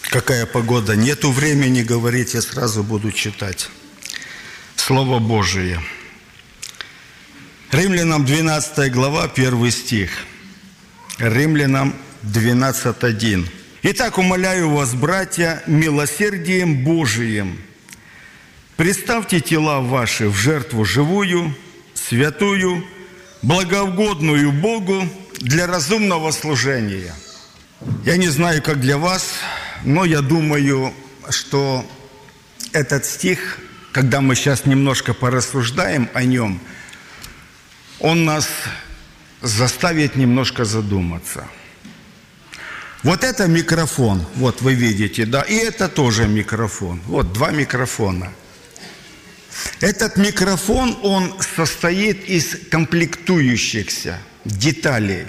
Какая погода? Нету времени говорить, я сразу буду читать. Слово Божие. Римлянам 12 глава, 1 стих. Римлянам 12:1. «Итак, умоляю вас, братья, милосердием Божиим, представьте тела ваши в жертву живую, святую, благоугодную Богу для разумного служения». Я не знаю, как для вас, но я думаю, что этот стих, когда мы сейчас немножко порассуждаем о нем, он нас заставит немножко задуматься. Вот это микрофон, вот вы видите, да, и это тоже микрофон. Вот два микрофона. Этот микрофон, он состоит из комплектующихся деталей.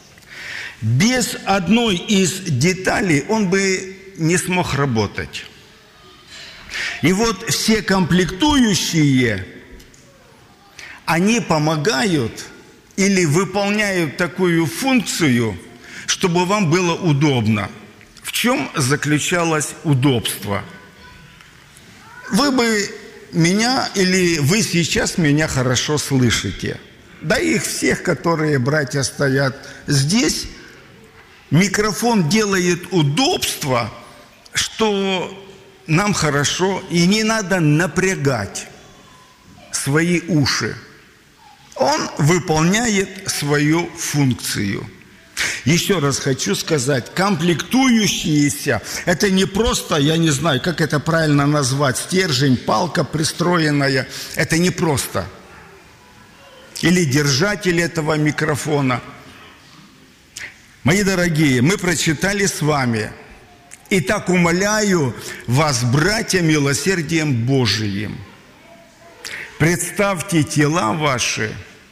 Без одной из деталей он бы не смог работать. И вот все комплектующие, они помогают или выполняют такую функцию, чтобы вам было удобно. В чем заключалось удобство? Вы бы меня, или вы сейчас меня хорошо слышите. Да их всех, которые братья стоят здесь, микрофон делает удобство, что нам хорошо, и не надо напрягать свои уши. Он выполняет свою функцию. Еще раз хочу сказать, комплектующиеся, это не просто, я не знаю, как это правильно назвать, стержень, палка пристроенная, это не просто. Или держатель этого микрофона. Мои дорогие, мы прочитали с вами: «Итак, умоляю вас, братья, милосердием Божиим, представьте тела ваши».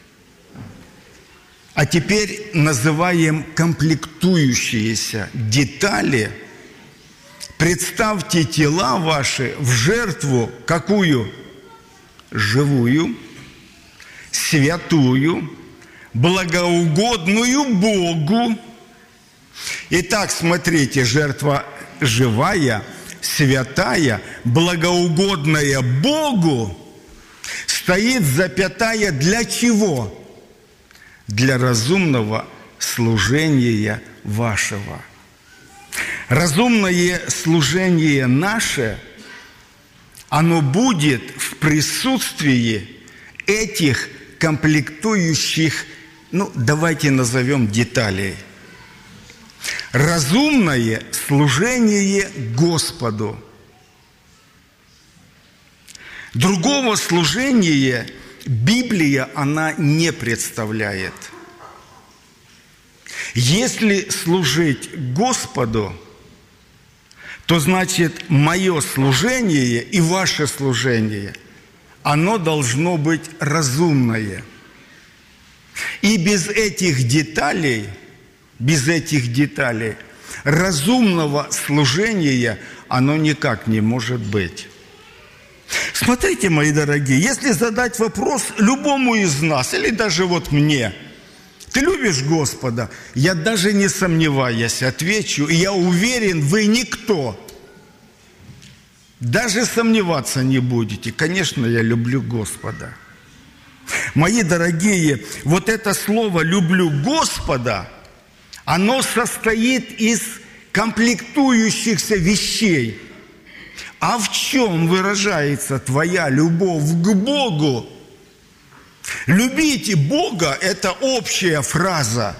А теперь называем комплектующиеся детали. Представьте тела ваши в жертву какую? Живую, святую, благоугодную Богу. Итак, смотрите, жертва живая, святая, благоугодная Богу стоит запятая для чего? Для разумного служения вашего. Разумное служение наше, оно будет в присутствии этих комплектующих, давайте назовем деталей. Разумное служение Господу. Другого служения Библия, она не представляет. Если служить Господу, то значит мое служение и ваше служение, оно должно быть разумное. И без этих деталей, разумного служения, оно никак не может быть. Смотрите, мои дорогие, если задать вопрос любому из нас, или даже вот мне: ты любишь Господа? Я даже не сомневаюсь, отвечу, и я уверен, вы никто. Даже сомневаться не будете. Конечно, я люблю Господа. Мои дорогие, вот это слово «люблю Господа», оно состоит из комплектующихся вещей. А в чем выражается твоя любовь к Богу? Любите Бога – это общая фраза.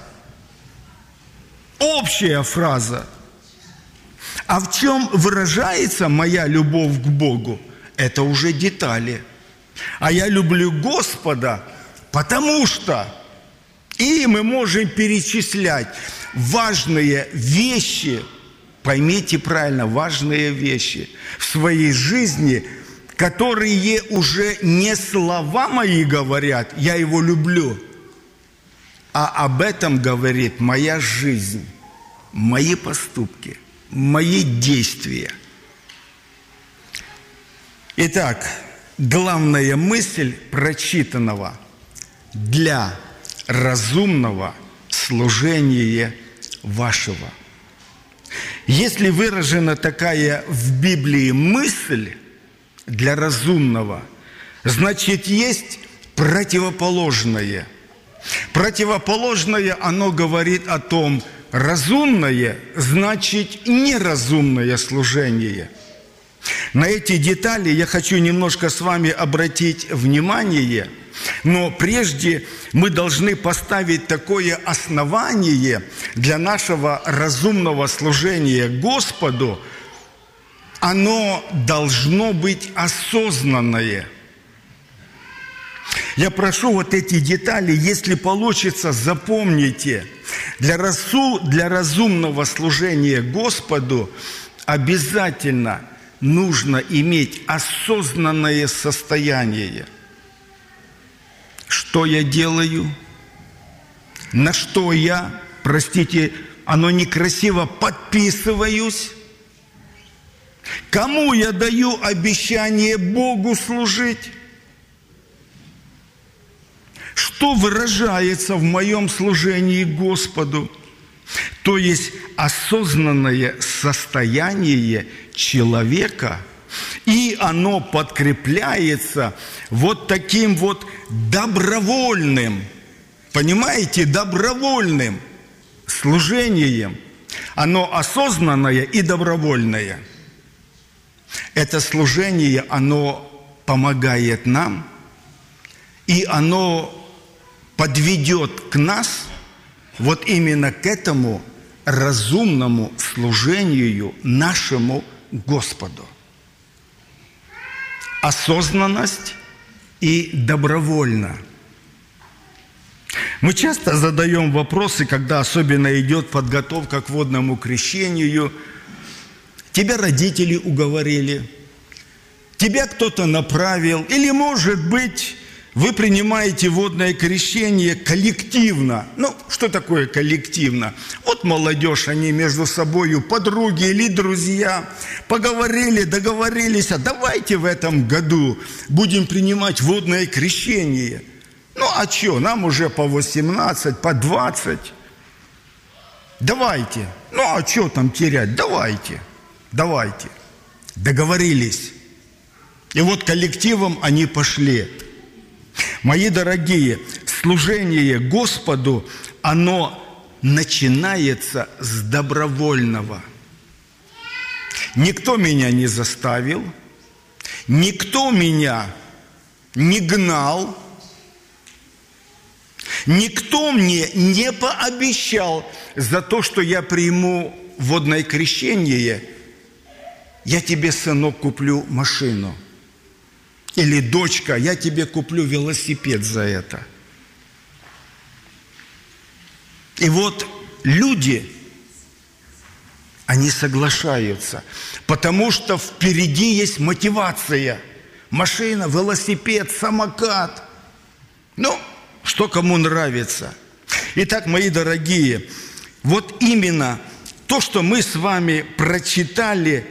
Общая фраза. А в чем выражается моя любовь к Богу? Это уже детали. А я люблю Господа, потому что... И мы можем перечислять важные вещи, поймите правильно, важные вещи в своей жизни, которые уже не слова мои говорят, я его люблю, а об этом говорит моя жизнь, мои поступки, мои действия. Итак, главная мысль прочитанного: для разумного служения вашего. Если выражена такая в Библии мысль для разумного, значит, есть противоположное. Противоположное, оно говорит о том, разумное, значит, неразумное служение. На эти детали я хочу немножко с вами обратить внимание, но прежде мы должны поставить такое основание для нашего разумного служения Господу. Оно должно быть осознанное. Я прошу вот эти детали, если получится, запомните. Для разумного служения Господу обязательно нужно иметь осознанное состояние. Что я делаю? На что я, простите, оно некрасиво, подписываюсь? Кому я даю обещание Богу служить? Что выражается в моем служении Господу? То есть осознанное состояние человека, и оно подкрепляется вот таким вот добровольным, понимаете, добровольным служением. Оно осознанное и добровольное. Это служение, оно помогает нам, и оно подведет к нас вот именно к этому разумному служению нашему Господу. Осознанность и добровольно. Мы часто задаем вопросы, когда особенно идет подготовка к водному крещению. Тебя родители уговорили, тебя кто-то направил, или, может быть, вы принимаете водное крещение коллективно. Ну, что такое коллективно? Вот молодежь, они между собой, подруги или друзья, поговорили, договорились, а давайте в этом году будем принимать водное крещение. Ну, а что, нам уже по 18, по 20. Давайте. Ну, а что там терять? Давайте. Договорились. И вот коллективом они пошли. Мои дорогие, служение Господу, оно начинается с добровольного. Никто меня не заставил, никто меня не гнал, никто мне не пообещал за то, что я приму водное крещение, я тебе, сынок, куплю машину. Или, дочка, я тебе куплю велосипед за это. И вот люди, они соглашаются, потому что впереди есть мотивация. Машина, велосипед, самокат. Ну, что кому нравится. Итак, мои дорогие, вот именно то, что мы с вами прочитали,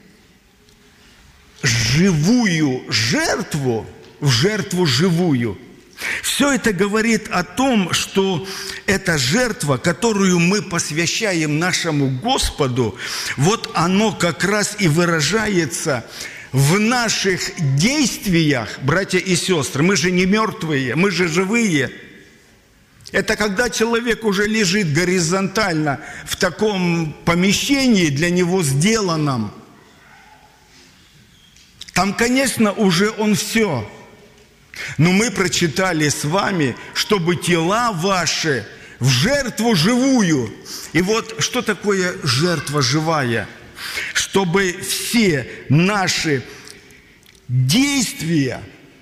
живую жертву, в жертву живую. Все это говорит о том, что эта жертва, которую мы посвящаем нашему Господу, вот оно как раз и выражается в наших действиях, братья и сестры. Мы же не мертвые, мы же живые. Это когда человек уже лежит горизонтально в таком помещении, для него сделанном. Там, конечно, уже он все. Но мы прочитали с вами, чтобы тела ваши в жертву живую. И вот что такое жертва живая? Чтобы все наши действия,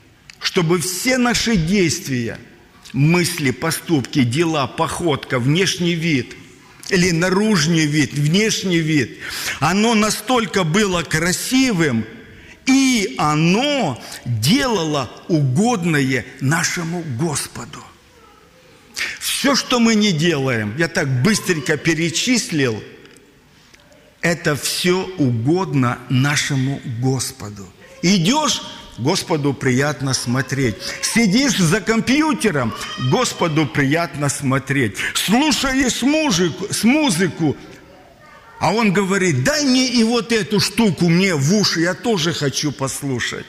мысли, поступки, дела, походка, внешний вид или наружный вид, внешний вид, оно настолько было красивым, и оно делало угодное нашему Господу. Все, что мы не делаем, я так быстренько перечислил, это все угодно нашему Господу. Идешь, Господу приятно смотреть. Сидишь за компьютером, Господу приятно смотреть. Слушаешь музыку, А он говорит: дай мне и вот эту штуку мне в уши, я тоже хочу послушать.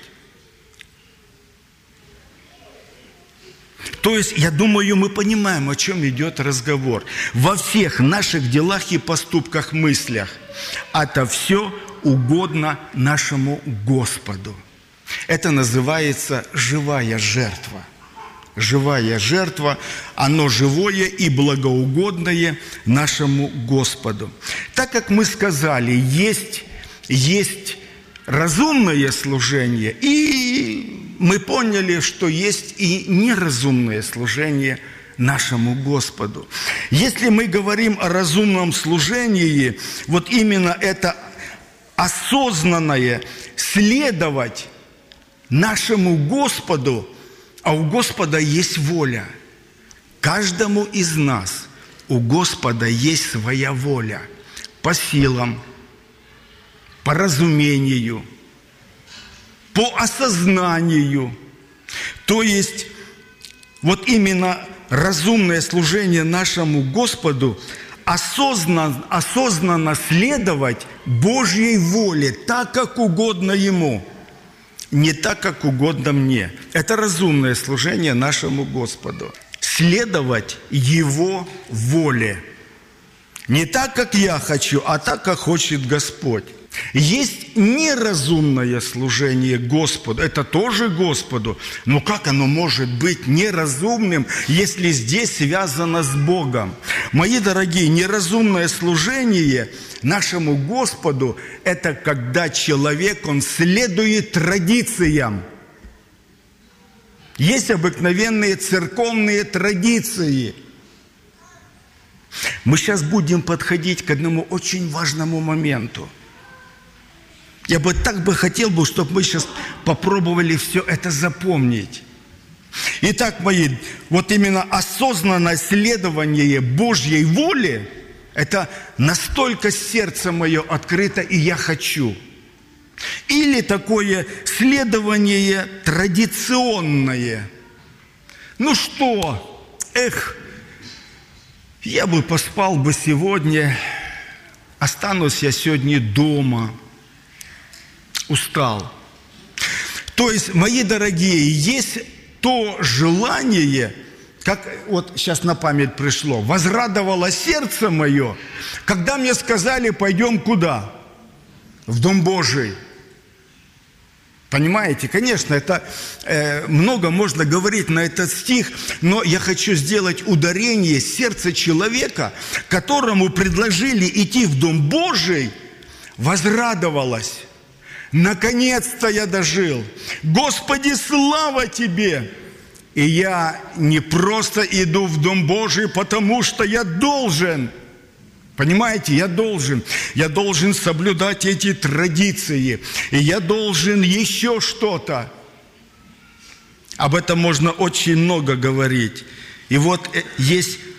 То есть, я думаю, мы понимаем, о чем идет разговор. Во всех наших делах и поступках, мыслях это все угодно нашему Господу. Это называется живая жертва. Живая жертва, оно живое и благоугодное нашему Господу. Так как мы сказали, есть разумное служение, и мы поняли, что есть и неразумное служение нашему Господу. Если мы говорим о разумном служении, вот именно это осознанное следовать нашему Господу, а у Господа есть воля. Каждому из нас у Господа есть своя воля по силам, по разумению, по осознанию. То есть вот именно разумное служение нашему Господу осознанно следовать Божьей воле, так, как угодно Ему. Не так, как угодно мне. Это разумное служение нашему Господу. Следовать Его воле. Не так, как я хочу, а так, как хочет Господь. Есть неразумное служение Господу. Это тоже Господу. Но как оно может быть неразумным, если здесь связано с Богом? Мои дорогие, неразумное служение нашему Господу – это когда человек, он следует традициям. Есть обыкновенные церковные традиции. Мы сейчас будем подходить к одному очень важному моменту. Я бы так хотел, чтобы мы сейчас попробовали все это запомнить. Итак, мои, вот именно осознанное следование Божьей воле – это настолько сердце мое открыто, и я хочу. Или такое следование традиционное. Ну что, я бы поспал бы сегодня, останусь я сегодня дома, устал. То есть, мои дорогие, есть то желание, как вот сейчас на память пришло, возрадовало сердце мое, когда мне сказали: пойдем куда? В Дом Божий. Понимаете? Конечно, это много можно говорить на этот стих, но я хочу сделать ударение: сердце человека, которому предложили идти в Дом Божий, возрадовалось. Наконец-то я дожил. Господи, слава Тебе! И я не просто иду в Дом Божий, потому что я должен. Понимаете, я должен соблюдать эти традиции, и я должен еще что-то. Об этом можно очень много говорить. И вот есть